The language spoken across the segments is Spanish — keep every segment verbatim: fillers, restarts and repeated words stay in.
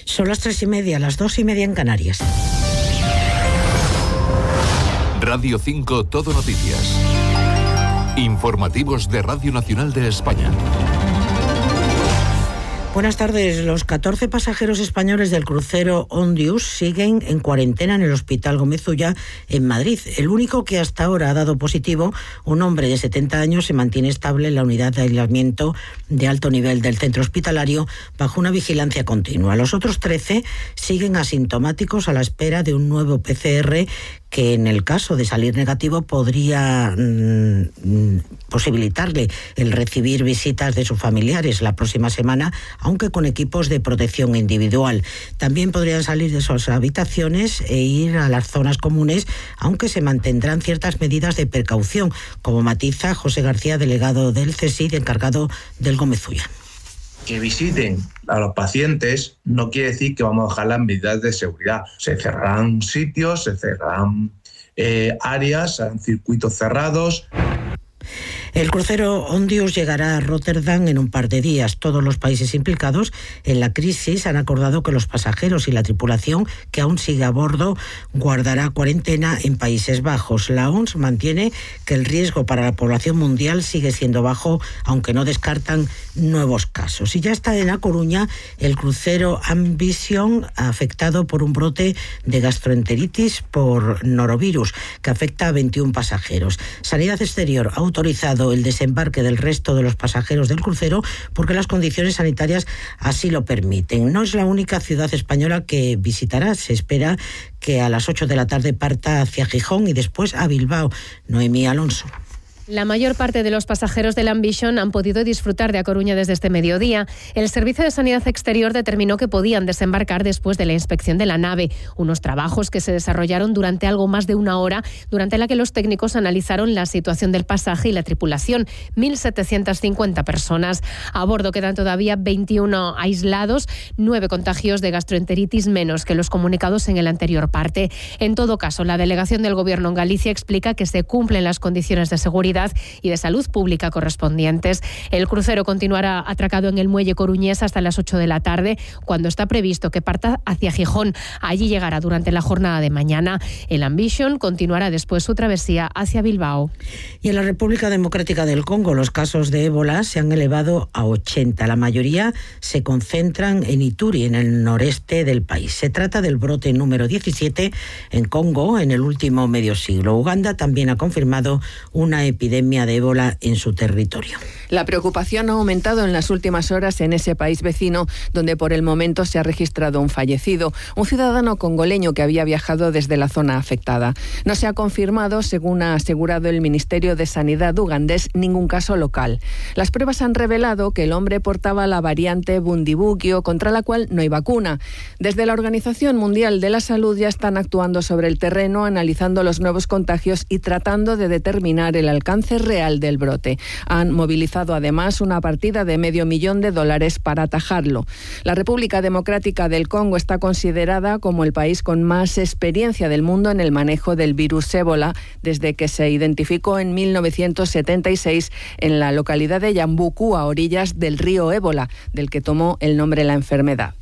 Son las tres y media, las dos y media en Canarias. Radio cinco Todo Noticias. Informativos de Radio Nacional de España. Buenas tardes. Los catorce pasajeros españoles del crucero Ondius siguen en cuarentena en el Hospital Gómez Ulla en Madrid. El único que hasta ahora ha dado positivo, un hombre de setenta años, se mantiene estable en la unidad de aislamiento de alto nivel del centro hospitalario bajo una vigilancia continua. Los otros trece siguen asintomáticos a la espera de un nuevo P C R que, en el caso de salir negativo, podría mmm, posibilitarle el recibir visitas de sus familiares la próxima semana, aunque con equipos de protección individual. También podrían salir de sus habitaciones e ir a las zonas comunes, aunque se mantendrán ciertas medidas de precaución, como matiza José García, delegado del C S I D encargado del Gómez Ulla. Que visiten a los pacientes no quiere decir que vamos a dejar las medidas de seguridad. Se cerrarán sitios, se cerrarán eh, áreas, serán circuitos cerrados. El crucero Ondius llegará a Rotterdam en un par de días. Todos los países implicados en la crisis han acordado que los pasajeros y la tripulación que aún sigue a bordo guardará cuarentena en Países Bajos. La O M S mantiene que el riesgo para la población mundial sigue siendo bajo, aunque no descartan nuevos casos. Y ya está en A Coruña el crucero Ambition, afectado por un brote de gastroenteritis por norovirus que afecta a veintiún pasajeros. Sanidad Exterior ha autorizado el desembarque del resto de los pasajeros del crucero porque las condiciones sanitarias así lo permiten. No es la única ciudad española que visitará. Se espera que a las ocho de la tarde parta hacia Gijón y después a Bilbao. Noemí Alonso. La mayor parte de los pasajeros del Ambition han podido disfrutar de A Coruña desde este mediodía. El Servicio de Sanidad Exterior determinó que podían desembarcar después de la inspección de la nave, unos trabajos que se desarrollaron durante algo más de una hora, durante la que los técnicos analizaron la situación del pasaje y la tripulación. mil setecientas cincuenta personas. A bordo quedan todavía veintiuno aislados, nueve contagios de gastroenteritis menos que los comunicados en el anterior parte. En todo caso, la delegación del Gobierno en Galicia explica que se cumplen las condiciones de seguridad y de salud pública correspondientes. El crucero continuará atracado en el muelle coruñés hasta las ocho de la tarde, cuando está previsto que parta hacia Gijón. Allí llegará durante la jornada de mañana. El Ambition continuará después su travesía hacia Bilbao. Y en la República Democrática del Congo, los casos de ébola se han elevado a ochenta. La mayoría se concentran en Ituri, en el noreste del país. Se trata del brote número diecisiete en Congo en el último medio siglo. Uganda también ha confirmado una epidemia de ébola en su territorio. La preocupación ha aumentado en las últimas horas en ese país vecino, donde por el momento se ha registrado un fallecido, un ciudadano congoleño que había viajado desde la zona afectada. No se ha confirmado, según ha asegurado el Ministerio de Sanidad ugandés, ningún caso local. Las pruebas han revelado que el hombre portaba la variante Bundibugyo, contra la cual no hay vacuna. Desde la Organización Mundial de la Salud ya están actuando sobre el terreno, analizando los nuevos contagios y tratando de determinar el alcance real del brote. Han movilizado además una partida de medio millón de dólares para atajarlo. La República Democrática del Congo está considerada como el país con más experiencia del mundo en el manejo del virus ébola desde que se identificó en mil novecientos setenta y seis en la localidad de Yambuku, a orillas del río Ébola, del que tomó el nombre la enfermedad.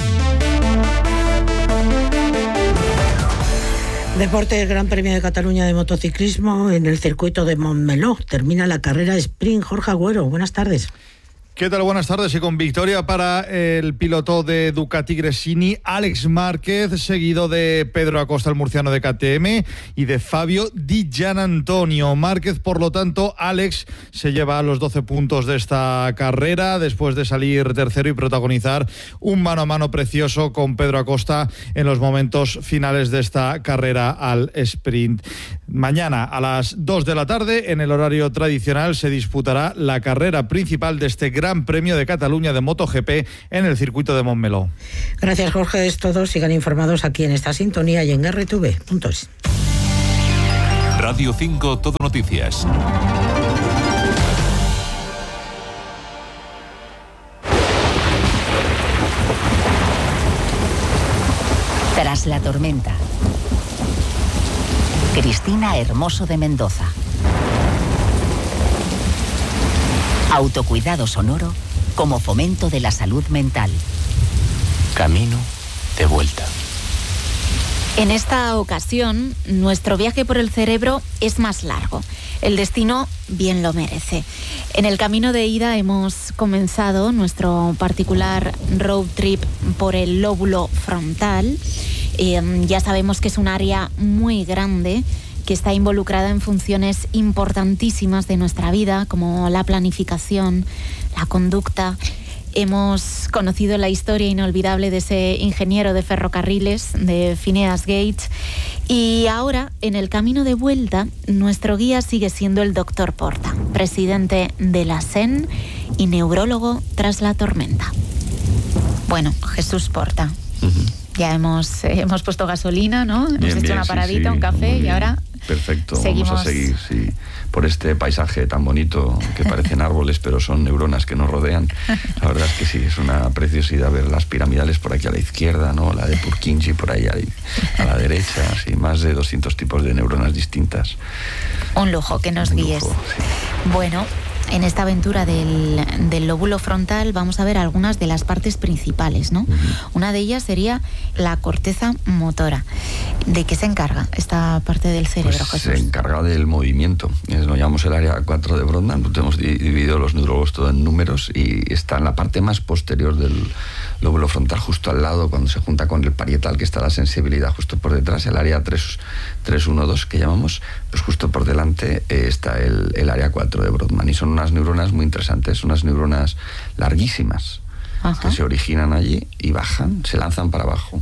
Deporte, el Gran Premio de Cataluña de motociclismo en el circuito de Montmeló. Termina la carrera sprint. Jorge Agüero, buenas tardes. ¿Qué tal? Buenas tardes. Y con victoria para el piloto de Ducati Gresini, Alex Márquez, seguido de Pedro Acosta, el murciano de K T M, y de Fabio Di Gianantonio. Márquez, por lo tanto, Alex se lleva los doce puntos de esta carrera, después de salir tercero y protagonizar un mano a mano precioso con Pedro Acosta en los momentos finales de esta carrera al sprint. Mañana a las dos de la tarde, en el horario tradicional, se disputará la carrera principal de este Gran Premio de Cataluña de MotoGP en el circuito de Montmeló. Gracias, Jorge. Es todo. Sigan informados aquí en esta sintonía y en erre te ve punto es. Radio cinco Todo Noticias. Tras la tormenta. Cristina Hermoso de Mendoza. Autocuidado sonoro como fomento de la salud mental. Camino de vuelta. En esta ocasión, nuestro viaje por el cerebro es más largo. El destino bien lo merece. En el camino de ida hemos comenzado nuestro particular road trip por el lóbulo frontal. Eh, ya sabemos que es un área muy grande que está involucrada en funciones importantísimas de nuestra vida, como la planificación, la conducta. Hemos conocido la historia inolvidable de ese ingeniero de ferrocarriles, de Phineas Gage, y ahora, en el camino de vuelta, nuestro guía sigue siendo el doctor Porta, presidente de la S E N y neurólogo tras la tormenta. Bueno, Jesús Porta, uh-huh. ya hemos, eh, hemos puesto gasolina, ¿no? Hemos bien, hecho bien, una paradita, sí, sí, un café y ahora... Perfecto, seguimos. Vamos a seguir, sí, por este paisaje tan bonito que parecen árboles, pero son neuronas que nos rodean. La verdad es que sí, es una preciosidad ver las piramidales por aquí a la izquierda, ¿no? La de Purkinje por ahí a la derecha, sí, más de doscientos tipos de neuronas distintas. Un lujo que nos Un guíes. lujo, sí. Bueno, en esta aventura del, del lóbulo frontal vamos a ver algunas de las partes principales, ¿no? Uh-huh. Una de ellas sería la corteza motora. ¿De qué se encarga esta parte del cerebro, pues Jesús? Se encarga del movimiento. Lo llamamos el área cuatro de Brodmann. Hemos dividido los neurólogos todo en números y está en la parte más posterior del lóbulo frontal, justo al lado, cuando se junta con el parietal, que está la sensibilidad justo por detrás, el área tres uno dos que llamamos, pues justo por delante eh, está el, el área cuatro de Brodmann. Y son unas neuronas muy interesantes, unas neuronas larguísimas. Ajá. Que se originan allí y bajan, se lanzan para abajo.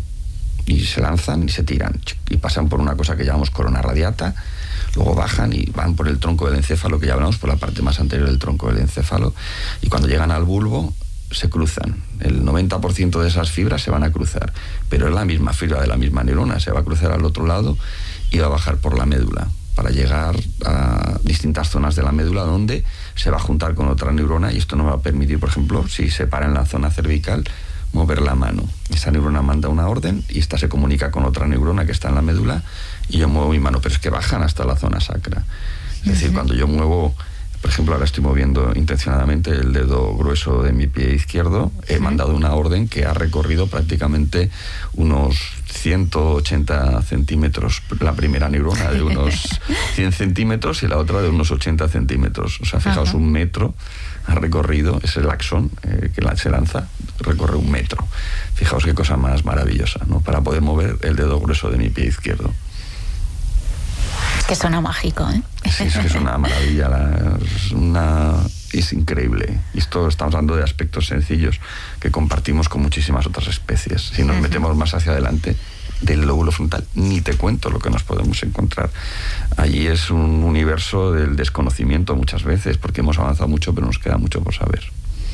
Y se lanzan y se tiran y pasan por una cosa que llamamos corona radiata, luego bajan y van por el tronco del encéfalo, que ya hablamos, por la parte más anterior del tronco del encéfalo, y cuando llegan al bulbo se cruzan. El noventa por ciento de esas fibras se van a cruzar, pero es la misma fibra de la misma neurona, se va a cruzar al otro lado y va a bajar por la médula para llegar a distintas zonas de la médula donde se va a juntar con otra neurona, y esto nos va a permitir, por ejemplo, si se para en la zona cervical, mover la mano. Esa neurona manda una orden y esta se comunica con otra neurona que está en la médula y yo muevo mi mano, pero es que bajan hasta la zona sacra. Es uh-huh. decir, cuando yo muevo, por ejemplo, ahora estoy moviendo intencionadamente el dedo grueso de mi pie izquierdo, he uh-huh. mandado una orden que ha recorrido prácticamente unos ciento ochenta centímetros, la primera neurona de unos cien centímetros y la otra de unos ochenta centímetros. O sea, fijaos, uh-huh. un metro ha recorrido, es el axón eh, que se lanza, recorre un metro. Fijaos qué cosa más maravillosa, ¿no? Para poder mover el dedo grueso de mi pie izquierdo. Es que suena mágico, ¿eh? Sí, es que es una maravilla, la, es, una, es increíble. Y esto estamos hablando de aspectos sencillos que compartimos con muchísimas otras especies. Si nos uh-huh. metemos más hacia adelante del lóbulo frontal, ni te cuento lo que nos podemos encontrar. Allí es un universo del desconocimiento muchas veces, porque hemos avanzado mucho, pero nos queda mucho por saber.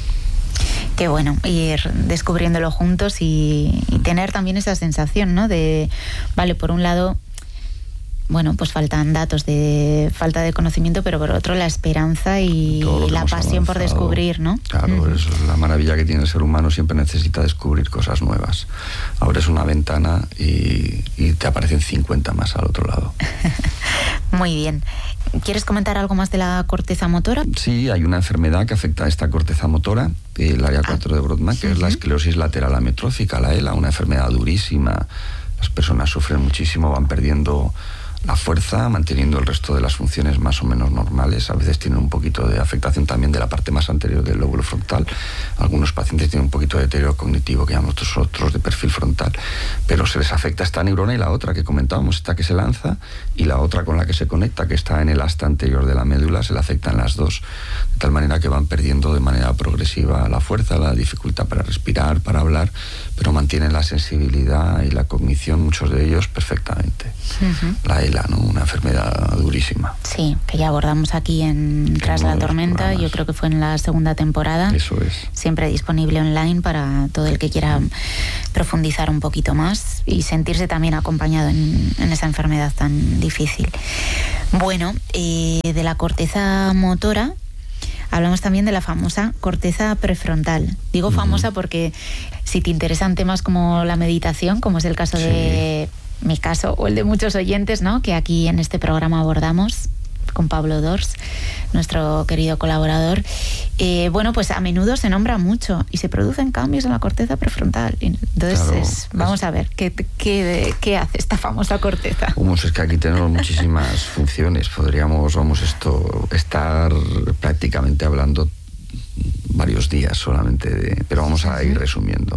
Qué bueno, ir descubriéndolo juntos y, y tener también esa sensación, ¿no? De, vale, por un lado, bueno, pues faltan datos de falta de conocimiento, pero por otro la esperanza y la pasión por descubrir, ¿no? Claro, uh-huh. eso es la maravilla que tiene el ser humano, siempre necesita descubrir cosas nuevas. Abres una ventana y, y te aparecen cincuenta más al otro lado. Muy bien. ¿Quieres comentar algo más de la corteza motora? Sí, hay una enfermedad que afecta a esta corteza motora, el área cuatro de Brodmann, que uh-huh. es la esclerosis lateral amiotrófica, la ELA, una enfermedad durísima. Las personas sufren muchísimo, van perdiendo la fuerza, manteniendo el resto de las funciones más o menos normales. A veces tienen un poquito de afectación también de la parte más anterior del lóbulo frontal. Algunos pacientes tienen un poquito de deterioro cognitivo, que llamamos otros de perfil frontal, pero se les afecta esta neurona y la otra que comentábamos, esta que se lanza, y la otra con la que se conecta, que está en el asta anterior de la médula, se le afectan las dos, de tal manera que van perdiendo de manera progresiva la fuerza, la dificultad para respirar, para hablar, pero mantienen la sensibilidad y la cognición, muchos de ellos, perfectamente. Uh-huh. La ELA, ¿no? Una enfermedad durísima. Sí, que ya abordamos aquí en Tras la Tormenta, yo creo que fue en la segunda temporada. Eso es. Siempre disponible online para todo el que quiera profundizar un poquito más y sentirse también acompañado en, en esa enfermedad tan difícil. Bueno, eh, de la corteza motora hablamos también de la famosa corteza prefrontal. Digo famosa porque si te interesan temas como la meditación, como es el caso sí. de mi caso o el de muchos oyentes, ¿no?, que aquí en este programa abordamos, con Pablo Dors, nuestro querido colaborador. Eh, bueno, pues a menudo se nombra mucho y se producen cambios en la corteza prefrontal. Entonces, Claro, es, vamos es... a ver, ¿qué, qué, ¿qué hace esta famosa corteza? Vamos, es que aquí tenemos muchísimas funciones. Podríamos, vamos, esto, estar prácticamente hablando varios días solamente de... Pero vamos a ir resumiendo.